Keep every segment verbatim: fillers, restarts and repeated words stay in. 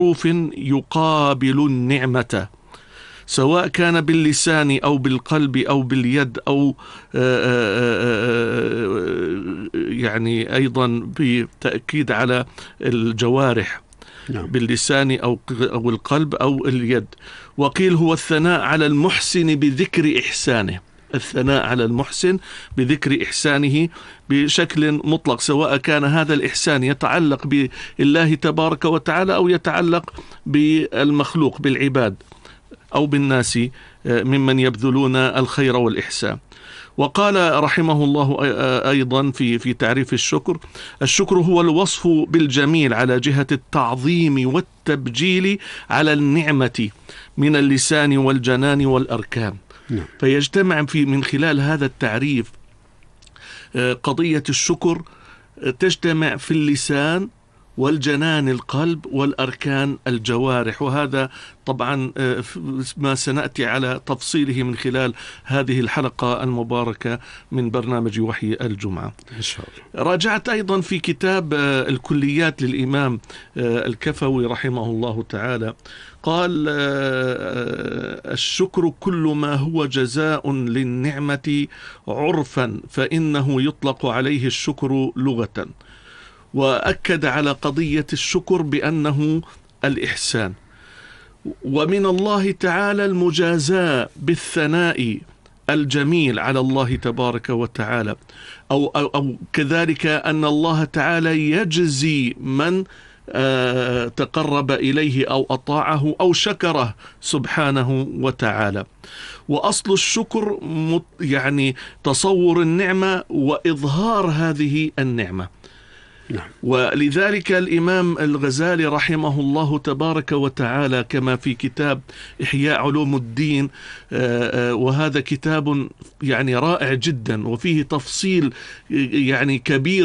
معروف يقابل النعمة، سواء كان باللسان أو بالقلب أو باليد أو يعني أيضا بتأكيد على الجوارح، نعم. باللسان أو أو القلب أو اليد. وقيل هو الثناء على المحسن بذكر إحسانه، الثناء على المحسن بذكر إحسانه بشكل مطلق، سواء كان هذا الإحسان يتعلق بالله تبارك وتعالى أو يتعلق بالمخلوق بالعباد أو بالناس ممن يبذلون الخير والإحسان. وقال رحمه الله أيضا في في تعريف الشكر: الشكر هو الوصف بالجميل على جهة التعظيم والتبجيل على النعمة من اللسان والجنان والأركان. نعم. فيجتمع في من خلال هذا التعريف قضية الشكر، تجتمع في اللسان والجنان القلب والأركان الجوارح، وهذا طبعا ما سنأتي على تفصيله من خلال هذه الحلقة المباركة من برنامج وحي الجمعة إن شاء الله. راجعت أيضا في كتاب الكليات للإمام الكفوي رحمه الله تعالى، قال: الشكر كل ما هو جزاء للنعمة عرفا فإنه يطلق عليه الشكر لغة. وأكد على قضية الشكر بأنه الإحسان، ومن الله تعالى المجازاة بالثناء الجميل على الله تبارك وتعالى، أو, أو, أو كذلك أن الله تعالى يجزي من آه تقرب إليه أو أطاعه أو شكره سبحانه وتعالى. وأصل الشكر يعني تصور النعمة وإظهار هذه النعمة. نعم. ولذلك الإمام الغزالي رحمه الله تبارك وتعالى كما في كتاب إحياء علوم الدين، وهذا كتاب يعني رائع جدا وفيه تفصيل يعني كبير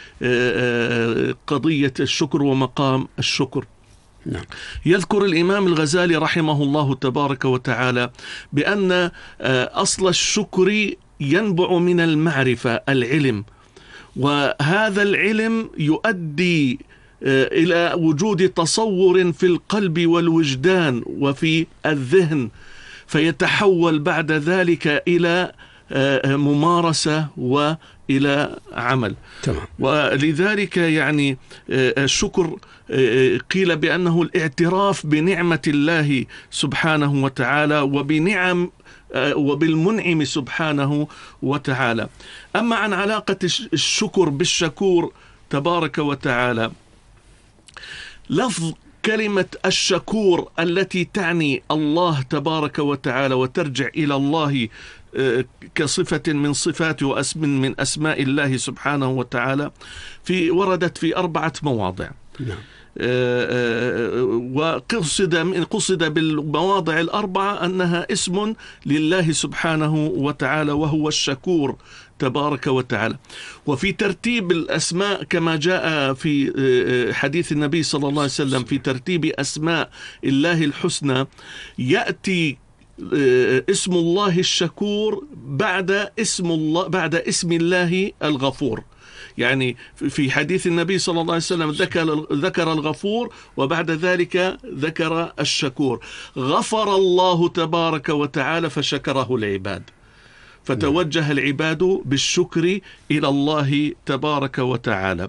لقضية الشكر ومقام الشكر. نعم. يذكر الإمام الغزالي رحمه الله تبارك وتعالى بأن أصل الشكر ينبع من المعرفة، العلم، وهذا العلم يؤدي إلى وجود تصور في القلب والوجدان وفي الذهن، فيتحول بعد ذلك إلى ممارسة وإلى عمل. تمام. ولذلك يعني الشكر قيل بأنه الاعتراف بنعمة الله سبحانه وتعالى وبنعم وبالمنعم سبحانه وتعالى. أما عن علاقة الشكر بالشكور تبارك وتعالى، لفظ كلمة الشكور التي تعني الله تبارك وتعالى وترجع إلى الله كصفة من صفات واسم من أسماء الله سبحانه وتعالى، في وردت في أربعة مواضع. نعم. وقصد قصد بالمواضع الأربعة أنها اسم لله سبحانه وتعالى وهو الشكور تبارك وتعالى. وفي ترتيب الأسماء كما جاء في حديث النبي صلى الله عليه وسلم في ترتيب أسماء الله الحسنى، يأتي اسم الله الشكور بعد اسم الله بعد اسم الله الغفور. يعني في حديث النبي صلى الله عليه وسلم ذكر ذكر الغفور وبعد ذلك ذكر الشكور. غفر الله تبارك وتعالى فشكره العباد، فتوجه العباد بالشكر إلى الله تبارك وتعالى.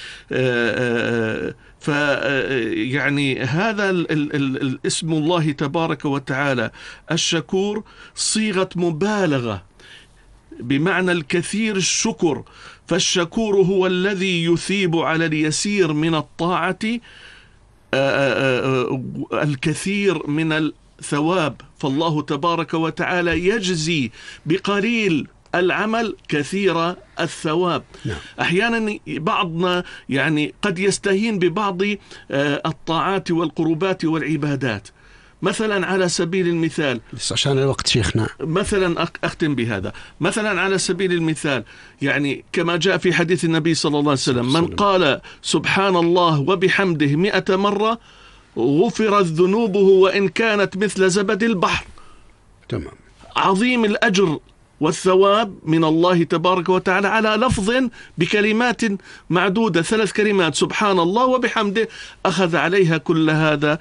فيعني هذا الاسم الله تبارك وتعالى الشكور صيغة مبالغة بمعنى الكثير الشكر، فالشكور هو الذي يثيب على اليسير من الطاعة الكثير من الثواب، فالله تبارك وتعالى يجزي بقليل العمل كثير الثواب. نعم. أحيانا بعضنا يعني قد يستهين ببعض الطاعات والقربات والعبادات، مثلا على سبيل المثال، بس عشان الوقت شيخنا مثلا أختم بهذا، مثلا على سبيل المثال يعني كما جاء في حديث النبي صلى الله عليه وسلم: من قال سبحان الله وبحمده مئة مرة غفرت ذنوبه وإن كانت مثل زبد البحر. تمام. عظيم الأجر والثواب من الله تبارك وتعالى على لفظ بكلمات معدودة، ثلاث كلمات: سبحان الله وبحمده، أخذ عليها كل هذا